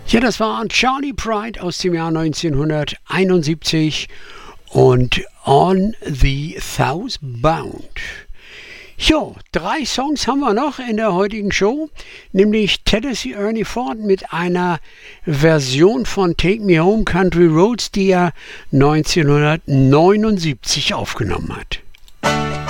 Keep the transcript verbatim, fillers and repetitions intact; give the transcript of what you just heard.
Ja, das war Charlie Pride aus dem Jahr neunzehnhunderteinundsiebzig und On the Southbound. Jo, drei Songs haben wir noch in der heutigen Show, nämlich Tennessee Ernie Ford mit einer Version von Take Me Home Country Roads, die er neunzehnhundertneunundsiebzig aufgenommen hat.